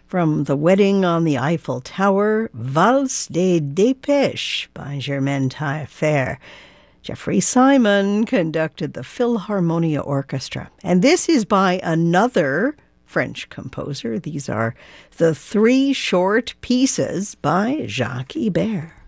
From The Wedding on the Eiffel Tower, Valse des Dépêches by Germaine Taillefer. Jeffrey Simon conducted the Philharmonia Orchestra. And this is by another French composer. These are the three short pieces by Jacques Ibert.